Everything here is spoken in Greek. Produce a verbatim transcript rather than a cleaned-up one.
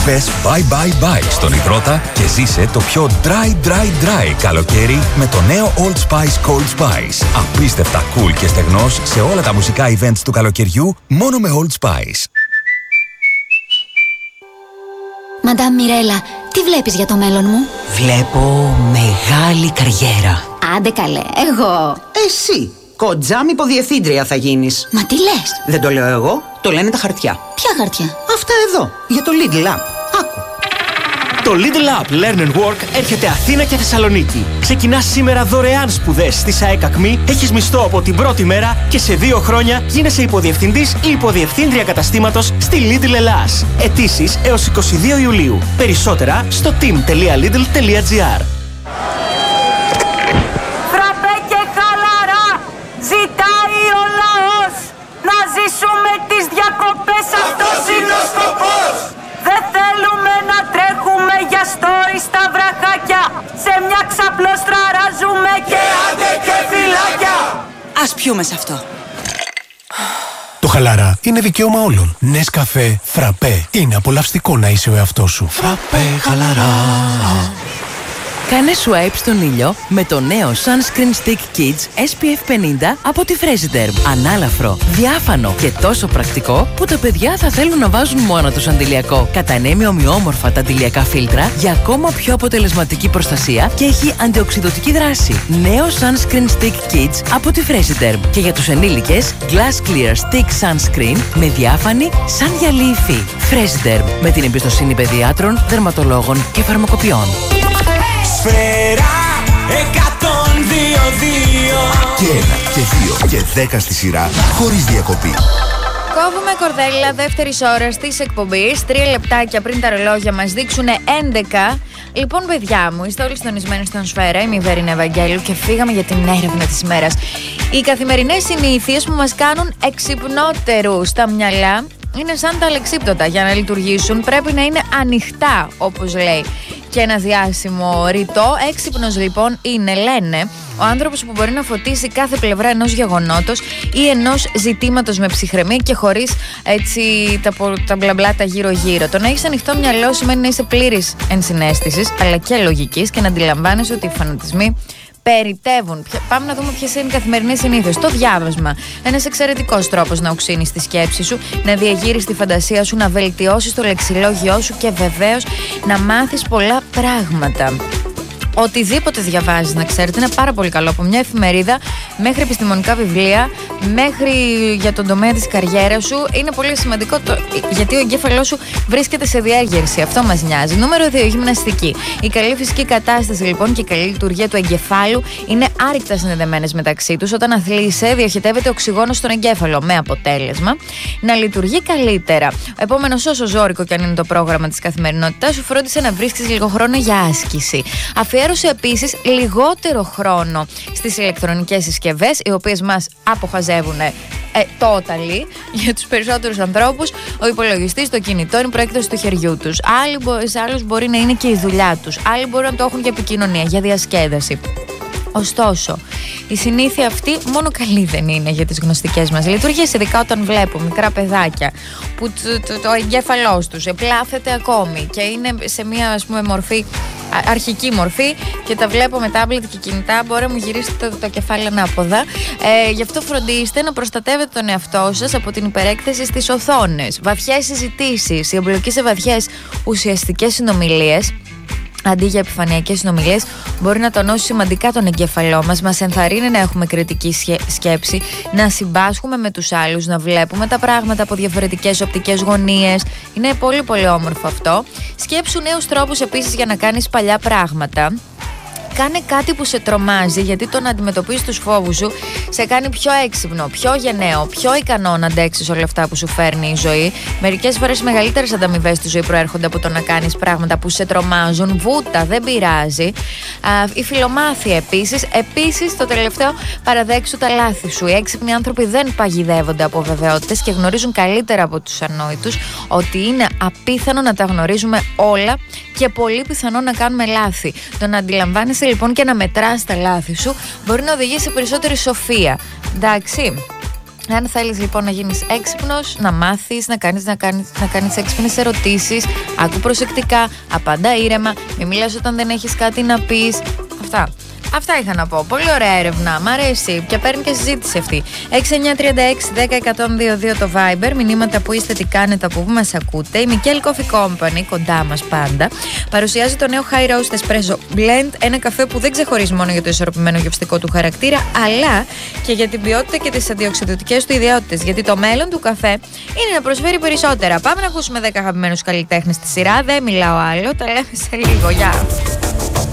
Πες bye bye bye στον υδρότα και ζήσε το πιο dry dry dry καλοκαίρι με το νέο Old Spice Cold Spice. Απίστευτα cool και στεγνός σε όλα τα μουσικά events του καλοκαιριού μόνο με Old Spice. Μαντάμ Μιρέλα, τι βλέπεις για το μέλλον μου? Βλέπω μεγάλη καριέρα. Άντε καλέ, εγώ. Εσύ, κοντζάμ υποδιευθύντρια θα γίνεις. Μα τι λες? Δεν το λέω εγώ, το λένε τα χαρτιά. Ποια χαρτιά? Αυτά εδώ, για το Lidl App. Άκου. Το Lidl App Learn and Work έρχεται Αθήνα και Θεσσαλονίκη. Ξεκινάς σήμερα δωρεάν σπουδές στη ΣΑΕΚ ΑΚΜΗ, έχεις μισθό από την πρώτη μέρα και σε δύο χρόνια γίνεσαι υποδιευθυντής ή υποδιευθύντρια καταστήματος στη Lidl Ελλάς. Αιτήσεις έως είκοσι δύο Ιουλίου. Περισσότερα στο team τελεία lidl τελεία gr. Φραπέ και χαλαρά ζητάει ο λαός. Να ζήσουμε τις διακοπές, αυτός είναι ο σκοπός. Δεν θέλουμε να τρέχουμε για στόρι στα βραχάκια. Σε μια ξαπλώστρα ράζουμε και άντε και φυλάκια. Ας πιούμε σε αυτό. Το χαλαρά είναι δικαίωμα όλων. Νεσκαφέ, φραπέ. Είναι απολαυστικό να είσαι ο εαυτός σου. Φραπέ, χαλαρά. Κάνε swipe στον ήλιο με το νέο Sunscreen Stick Kids ες πι εφ πενήντα από τη Fresiderm. Ανάλαφρο, διάφανο και τόσο πρακτικό που τα παιδιά θα θέλουν να βάζουν μόνο τους αντιλιακό. Κατανέμει ομοιόμορφα τα αντιλιακά φίλτρα για ακόμα πιο αποτελεσματική προστασία και έχει αντιοξυδωτική δράση. Νέο Sunscreen Stick Kids από τη Fresiderm. Και για τους ενήλικες, Glass Clear Stick Sunscreen με διάφανη σαν γυαλί υφή. Fresiderm, με την εμπιστοσύνη παιδιάτρων, δερματολόγων και φαρμακοποιών. Σφαίρα εκατόν δύο δύο. Και ένα και δύο και δέκα στη σειρά χωρίς διακοπή. Κόβουμε κορδέλα δεύτερης ώρας της εκπομπής. Τρία λεπτάκια πριν τα ρολόγια μας δείξουν έντεκα. Λοιπόν, παιδιά μου, είστε όλοι συντονισμένοι στον Σφαίρα. Είμαι η Βέρινα Ευαγγέλου και φύγαμε για την έρευνα της ημέρας. Οι καθημερινές συνήθειες που μας κάνουν εξυπνότερους στα μυαλά είναι σαν τα αλεξίπτωτα. Για να λειτουργήσουν πρέπει να είναι ανοιχτά, όπως λέει και ένα διάσημο ρητό. Έξυπνος λοιπόν είναι, λένε, ο άνθρωπος που μπορεί να φωτίσει κάθε πλευρά ενός γεγονότος ή ενός ζητήματος με ψυχραιμία και χωρίς έτσι τα, τα μπλα μπλα τα γύρω γύρω. Το να έχεις ανοιχτό μυαλό σημαίνει να είσαι πλήρης ενσυναίσθησης αλλά και λογικής και να αντιλαμβάνεσαι ότι οι φανατισμοί περιτεύουν. Πάμε να δούμε ποιες είναι οι καθημερινές συνήθειες. Το διάβασμα. Ένας εξαιρετικός τρόπος να οξύνεις τη σκέψη σου, να διαγείρεις τη φαντασία σου, να βελτιώσεις το λεξιλόγιό σου και βεβαίως να μάθεις πολλά πράγματα. Οτιδήποτε διαβάζεις, να ξέρετε, είναι πάρα πολύ καλό. Από μια εφημερίδα μέχρι επιστημονικά βιβλία, μέχρι για τον τομέα της καριέρας σου. Είναι πολύ σημαντικό το, γιατί ο εγκέφαλός σου βρίσκεται σε διέγερση. Αυτό μας νοιάζει. Νούμερο δύο, γυμναστική. Η καλή φυσική κατάσταση λοιπόν και η καλή λειτουργία του εγκεφάλου είναι άρρηκτα συνδεδεμένες μεταξύ τους. Όταν αθλείσαι, διοχετεύεται οξυγόνο στον εγκέφαλο. Με αποτέλεσμα να λειτουργεί καλύτερα. Επομένως, όσο ζώρικο και αν είναι το πρόγραμμα της καθημερινότητάς σου, φρόντισε να βρίσκεις λίγο χρόνο για άσκηση. Αφιέρωσε επίσης λιγότερο χρόνο στις ηλεκτρονικές συσκευές, οι οποίες μας αποχαζεύουν ε, totally. Για τους περισσότερους ανθρώπους, ο υπολογιστής, το κινητό είναι προέκταση του χεριού τους. Άλλοι, σε άλλους μπορεί να είναι και η δουλειά τους. Άλλοι μπορεί να το έχουν για επικοινωνία, για διασκέδαση. Ωστόσο, η συνήθεια αυτή μόνο καλή δεν είναι για τις γνωστικές μας λειτουργίες, ειδικά όταν βλέπω μικρά παιδάκια που το, το, το εγκέφαλός τους επλάθεται ακόμη και είναι σε μια, ας πούμε, μορφή, αρχική μορφή, και τα βλέπω με τάμπλετ και κινητά. Μπορεί να μου γυρίσετε το, το κεφάλι ανάποδα. Ε, γι' αυτό φροντίστε να προστατεύετε τον εαυτό σας από την υπερέκθεση στις οθόνες. Βαθιές συζητήσεις, η εμπλοκή σε βαθιές ουσιαστικές συνομιλίες αντί για επιφανειακές συνομιλίες μπορεί να τονώσει σημαντικά τον εγκέφαλό μας, μας ενθαρρύνει να έχουμε κριτική σκέψη, να συμπάσχουμε με τους άλλους, να βλέπουμε τα πράγματα από διαφορετικές οπτικές γωνίες. Είναι πολύ πολύ όμορφο αυτό. Σκέψου νέους τρόπους επίσης για να κάνεις παλιά πράγματα. Κάνε κάτι που σε τρομάζει, γιατί το να αντιμετωπίσεις τους φόβους σου σε κάνει πιο έξυπνο, πιο γενναίο, πιο ικανό να αντέξεις όλα αυτά που σου φέρνει η ζωή. Μερικές φορές οι μεγαλύτερες ανταμοιβές στη ζωή προέρχονται από το να κάνεις πράγματα που σε τρομάζουν. Βούτα, δεν πειράζει. Α, η φιλομάθεια επίσης. Επίσης, το τελευταίο, παραδέξου τα λάθη σου. Οι έξυπνοι άνθρωποι δεν παγιδεύονται από βεβαιότητες και γνωρίζουν καλύτερα από τους ανόητους ότι είναι απίθανο να τα γνωρίζουμε όλα και πολύ πιθανό να κάνουμε λάθη. Το να αντιλαμβάνεσαι λοιπόν και να μετράς τα λάθη σου μπορεί να οδηγήσει σε περισσότερη σοφία. Εντάξει. Αν θέλεις λοιπόν να γίνεις έξυπνος, να μάθεις, να κάνεις, να κάνεις, να κάνεις έξυπνες ερωτήσεις, άκου προσεκτικά, απάντα ήρεμα, μην μιλάς όταν δεν έχεις κάτι να πεις. Αυτά. Αυτά είχα να πω. Πολύ ωραία έρευνα. Μ' αρέσει. Και παίρνει και συζήτηση αυτή. έξι εννιά τρία έξι δέκα εκατόν δύο δύο το Viber. Μηνύματα που είστε, τι κάνετε, από πού μας ακούτε. Η Mikkel Coffee Company, κοντά μας πάντα, παρουσιάζει το νέο High Roast Espresso Blend. Ένα καφέ που δεν ξεχωρίζει μόνο για το ισορροπημένο γευστικό του χαρακτήρα, αλλά και για την ποιότητα και τις αντιοξυδοτικές του ιδιότητες. Γιατί το μέλλον του καφέ είναι να προσφέρει περισσότερα. Πάμε να ακούσουμε δέκα αγαπημένους καλλιτέχνες στη σειρά. Δεν μιλάω άλλο. Τα λέμε σε λίγο. Γεια.